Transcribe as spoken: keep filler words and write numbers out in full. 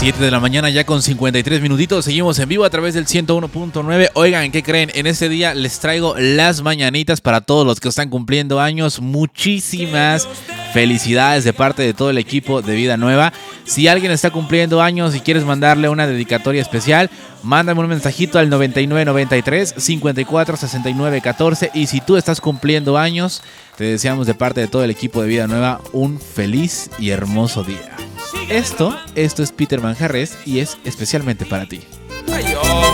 siete de la mañana ya con cincuenta y tres minutitos. Seguimos en vivo a través del ciento uno punto nueve. Oigan, ¿qué creen? En este día les traigo las mañanitas para todos los que están cumpliendo años. Muchísimas felicidades de parte de todo el equipo de Vida Nueva. Si alguien está cumpliendo años y quieres mandarle una dedicatoria especial, mándame un mensajito al noventa y nueve noventa y tres cincuenta y cuatro sesenta y nueve catorce. Y si tú estás cumpliendo años, te deseamos de parte de todo el equipo de Vida Nueva un feliz y hermoso día. Esto, esto es Peter Manjarres y es especialmente para ti. Ay, oh.